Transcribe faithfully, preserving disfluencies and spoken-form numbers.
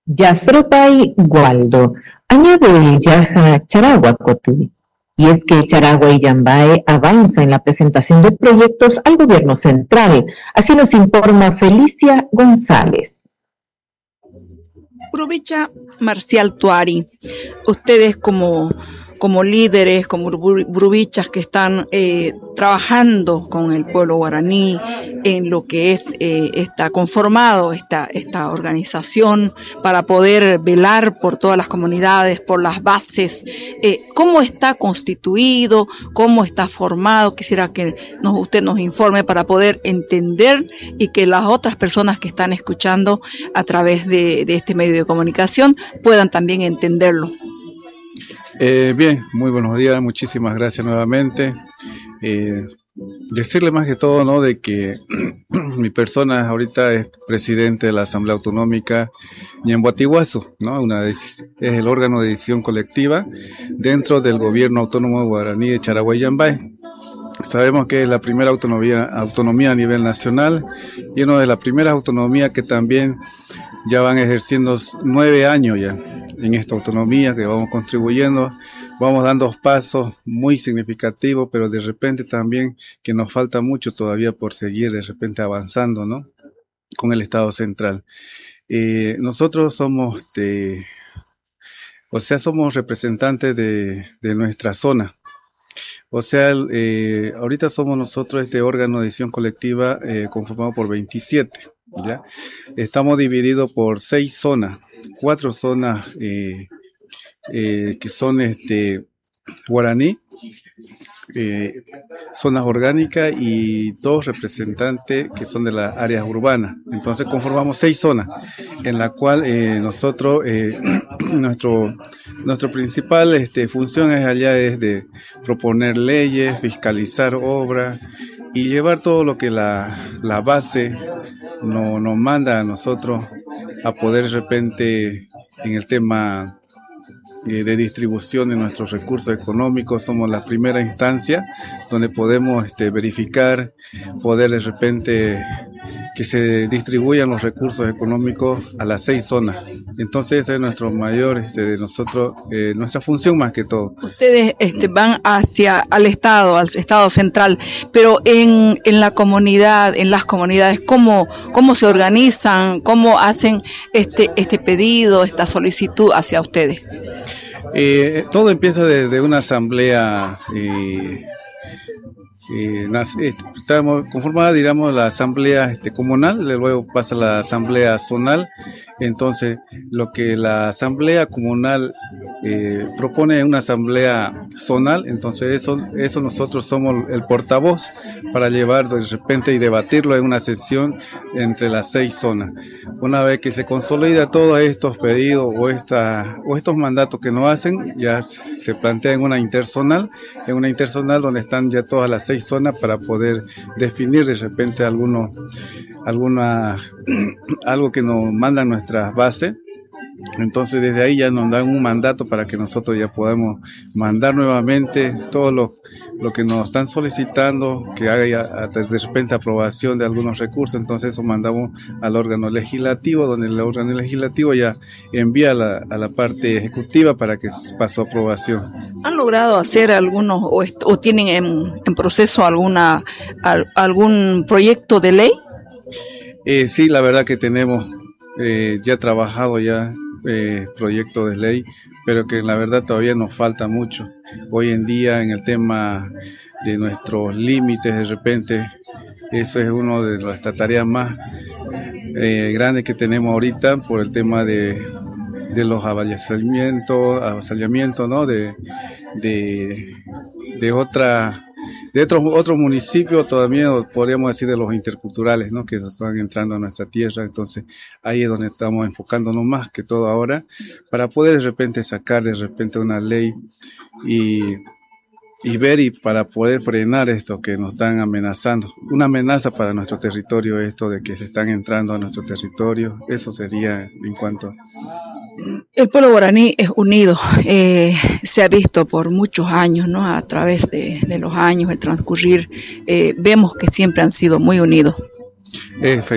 Yasropay Gualdo, añade Yaja Charaguacoti. Y es que Charagua y Yambae avanza en la presentación de proyectos al gobierno central. Así nos informa Felicia González. Brubicha Marcial Tuari, ustedes como, como líderes, como brubichas que están eh, trabajando con el pueblo guaraní en lo que es, eh, está conformado esta, esta organización para poder velar por todas las comunidades, por las bases, eh, cómo está constituido, cómo está formado. Quisiera que nos, usted nos informe para poder entender y que las otras personas que están escuchando a través de, de este medio de comunicación puedan también entenderlo. Eh, bien, muy buenos días, muchísimas gracias nuevamente. Eh, decirle más que todo, ¿no?, de que mi persona ahorita es presidente de la Asamblea Autonómica Ñemboatiguazu, ¿no? Una es el órgano de decisión colectiva dentro del gobierno autónomo guaraní de Charagua y Yambae. Sabemos que es la primera autonomía, autonomía a nivel nacional y una de las primeras autonomías que también ya van ejerciendo nueve años ya en esta autonomía, que vamos contribuyendo, vamos dando pasos muy significativos, pero de repente también que nos falta mucho todavía por seguir de repente avanzando, ¿no?, con el Estado central. Eh, nosotros somos de, o sea, somos representantes de, de nuestra zona. O sea, eh, ahorita somos nosotros este órgano de decisión colectiva eh, conformado por veintisiete, ¿ya? Estamos divididos por seis zonas, cuatro zonas eh, eh, que son este guaraní, eh, zonas orgánicas y dos representantes que son de las áreas urbanas. Entonces conformamos seis zonas en la cual eh, nosotros, eh, nuestro nuestra principal este, función es allá es de proponer leyes, fiscalizar obras y llevar todo lo que la, la base no, nos manda a nosotros a poder de repente en el tema de distribución de nuestros recursos económicos. Somos la primera instancia donde podemos este, verificar, poder de repente que se distribuyan los recursos económicos a las seis zonas. Entonces ese es nuestro mayor, este, de nosotros, eh, nuestra función más que todo. Ustedes este, van hacia al Estado, al Estado central, pero en, en la comunidad, en las comunidades, ¿cómo, cómo se organizan? ¿Cómo hacen este, este pedido, esta solicitud hacia ustedes? Eh, todo empieza desde una asamblea eh, eh, estamos conformada, digamos, la asamblea este, comunal, luego pasa la asamblea zonal. Entonces lo que la asamblea comunal eh, propone es una asamblea zonal. Entonces eso, eso nosotros somos el portavoz para llevar de repente y debatirlo en una sesión entre las seis zonas. Una vez que se consolida todos estos pedidos o, esta, o estos mandatos que nos hacen, ya se plantea en una interzonal, en una interzonal donde están ya todas las seis zonas para poder definir de repente algunos, alguna, algo que nos mandan nuestras bases. Entonces desde ahí ya nos dan un mandato para que nosotros ya podamos mandar nuevamente todo lo, lo que nos están solicitando, que haya de repente aprobación de algunos recursos. Entonces eso mandamos al órgano legislativo, donde el órgano legislativo ya envía a la, a la parte ejecutiva para que pase su aprobación. ¿Han logrado hacer algunos o, o tienen en, en proceso alguna al, algún proyecto de ley? Eh, sí, la verdad que tenemos eh, ya trabajado ya Eh, proyecto de ley, pero que la verdad todavía nos falta mucho. Hoy en día en el tema de nuestros límites, de repente, eso es una de las tareas más eh, grandes que tenemos ahorita por el tema de, de los avasallamientos, avasallamientos, ¿no? De, de, de otra de otros otros municipios, todavía podríamos decir de los interculturales, ¿no?, que están entrando a nuestra tierra. Entonces ahí es donde estamos enfocándonos más que todo ahora para poder de repente sacar de repente una ley y, y ver y para poder frenar esto que nos están amenazando. Una amenaza para nuestro territorio, esto de que se están entrando a nuestro territorio. Eso sería en cuanto... El pueblo guaraní es unido, eh, se ha visto por muchos años, ¿no? A través de, de los años, el transcurrir, eh, vemos que siempre han sido muy unidos.